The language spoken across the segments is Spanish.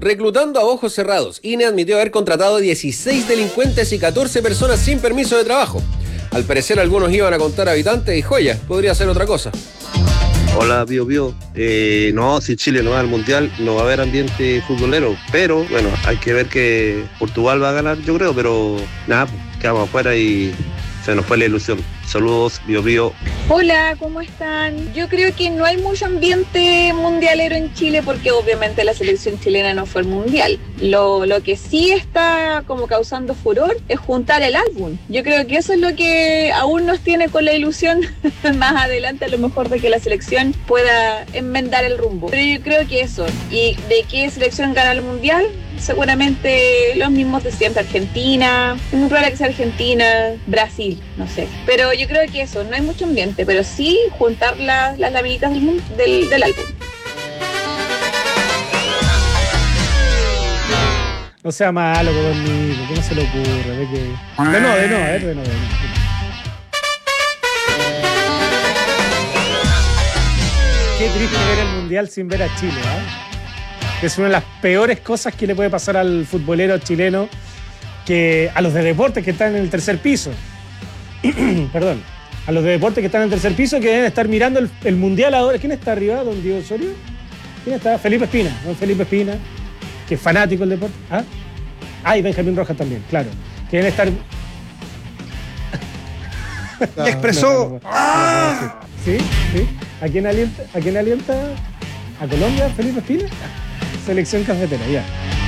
Reclutando a ojos cerrados, INE admitió haber contratado 16 delincuentes y 14 personas sin permiso de trabajo. Al parecer algunos iban a contar habitantes y joyas, podría ser otra cosa. Hola, Pío Pío. No, si Chile no va al Mundial, no va a haber ambiente futbolero. Pero, bueno, hay que ver que Portugal va a ganar, yo creo. Pero, nada, quedamos afuera y se nos fue la ilusión. Saludos, Pío Pío. Hola, ¿cómo están? Yo creo que no hay mucho ambiente mundialero en Chile porque obviamente la selección chilena no fue al mundial. Lo que sí está como causando furor es juntar el álbum. Yo creo que eso es lo que aún nos tiene con la ilusión más adelante a lo mejor de que la selección pueda enmendar el rumbo. Pero yo creo que eso. ¿Y de qué selección gana el mundial? Seguramente los mismos de siempre, Argentina, es muy probable que sea Argentina, Brasil, no sé. Pero yo creo que eso, no hay mucho ambiente, pero sí juntar las laminitas del álbum. No sea malo conmigo, ¿cómo se le ocurre? De nuevo. Qué triste ver el mundial sin ver a Chile, ¿eh? Es una de las peores cosas que le puede pasar al futbolero chileno, que a los de deportes que están en el tercer piso. Perdón. A los de deportes que están en el tercer piso, que deben estar mirando el mundial ahora. ¿Quién está arriba? ¿Don Diego Osorio? ¿Quién está? Felipe Espina. Don Felipe Espina, que es fanático del deporte. Y Benjamín Rojas también, claro. Que deben estar... Y expresó... ¿Sí? ¿A quién alienta? ¿A Colombia, Felipe Espina? Selección cafetera, ya.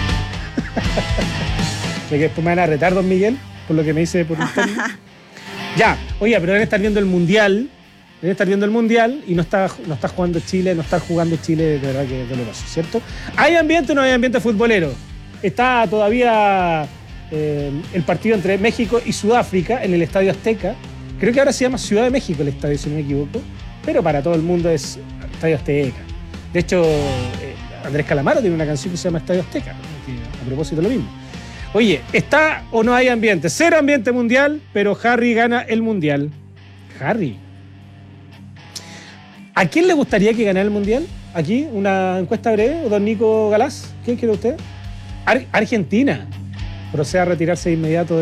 De que después me van a retar, don Miguel, por lo que me dice por internet. Ya, oye, pero deben estar viendo el mundial. Y no está jugando Chile, no está jugando Chile, de verdad que es doloroso, ¿cierto? ¿Hay ambiente o no hay ambiente futbolero? Está todavía el partido entre México y Sudáfrica en el Estadio Azteca. Creo que ahora se llama Ciudad de México el estadio, si no me equivoco. Pero para todo el mundo es Estadio Azteca. De hecho, Andrés Calamaro tiene una canción que se llama Estadio Azteca, que a propósito lo mismo. Oye, ¿está o no hay ambiente? Cero ambiente mundial, pero Harry gana el mundial. Harry. ¿A quién le gustaría que ganara el mundial? Aquí, una encuesta breve, don Nico Galás. ¿Quién quiere usted? Argentina. Procede a retirarse de inmediato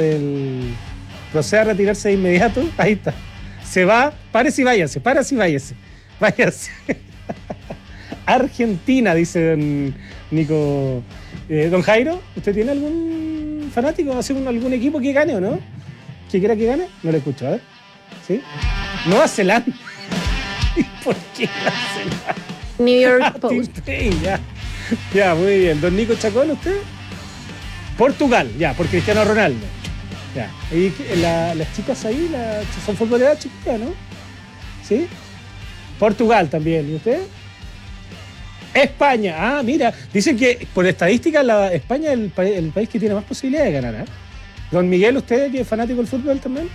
Ahí está. Se va. Párese y váyase. Váyase. Argentina, dice don Nico. Don Jairo, ¿usted tiene algún fanático? ¿Algún equipo que gane o no? ¿Que quiera que gane? No le escucho, a ver. ¿Sí? Nueva Zelanda. ¿Y por qué Nueva Zelanda? New York Post. Ya, muy bien. Don Nico Chacón, ¿usted? Portugal, ya, por Cristiano Ronaldo. Ya. Y las chicas ahí son futboleras chiquitas, ¿no? ¿Sí? Portugal también. ¿Y usted? España. Mira, dicen que por estadística España es el país que tiene más posibilidades de ganar, ¿eh? Don Miguel, ¿usted que es fanático del fútbol también?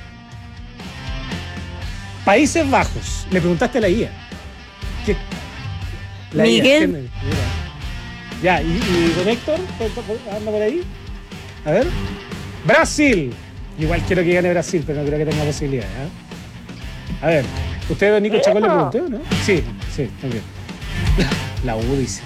Países Bajos. Le preguntaste a la IA. ¿Qué? La Miguel. IA. Ya, ¿y don Héctor? ¿Anda por ahí? A ver. Brasil. Igual quiero que gane Brasil, pero no creo que tenga posibilidades, ¿eh? A ver, ¿usted, don Nico Chacón, le preguntó, no? Sí, también. La U dice,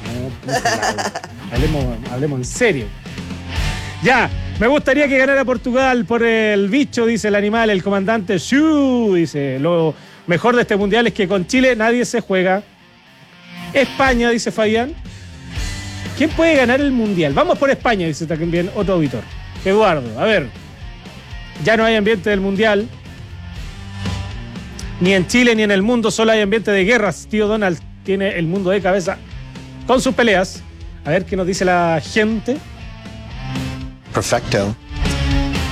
no, hablemos en serio. Ya, me gustaría que ganara Portugal por el bicho, dice el animal, el comandante Shu, dice, lo mejor de este mundial es que con Chile nadie se juega. España, dice Fabián. ¿Quién puede ganar el mundial? Vamos por España, dice también otro auditor. Eduardo, a ver. Ya no hay ambiente del mundial. Ni en Chile ni en el mundo, solo hay ambiente de guerras. Tío Donald tiene el mundo de cabeza con sus peleas. A ver qué nos dice la gente. Perfecto.